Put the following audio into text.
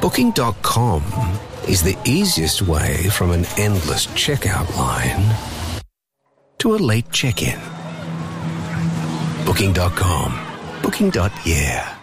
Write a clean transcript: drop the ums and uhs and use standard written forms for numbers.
Booking.com is the easiest way from an endless checkout line to a late check-in. Booking.com. Booking.yeah.